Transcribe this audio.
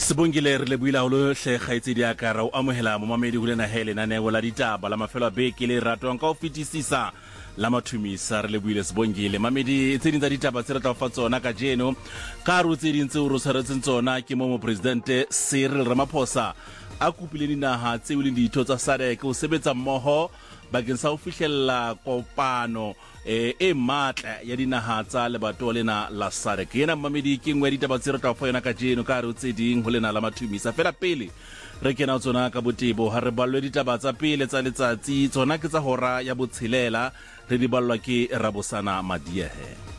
Sebongile re le buila holo hle kgaitsedi ya ka ra o amohela momamedi ho lena hele naneo la ditaba la mafelo a beke le ratwang ka ho fetisisa la mathumisa re le buile Sebongile mamedi tse ding tsa ditaba tse re tla fa tsona ka jeno ka ro tse ding tse o tshwaretseng tsona ke mo presidente Cyril Ramaphosa a kupile dinaha tse o leng ditho tsa SADC o sebetsa mmoho bakeng sa ho fihlella kopano e matla ya dinaha tsa lebato lena la SADC yena mamedi ke ngwe ditaba tse re tla fa yona ka jeno ka re tse ding ho lena la mathumisa fela pele re kena tsona ka botebo ha re ballwe ditaba tsa pele tsa letsatsi tsona ke tsa hora ya botshelela re di ballwa ke Rabosana Madiehe.